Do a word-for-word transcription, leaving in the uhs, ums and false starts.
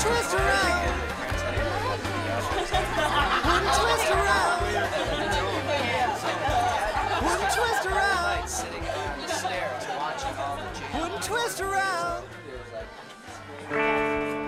twist around. One twist around. One twist around. Sitting on the stairs watching all the One twist around.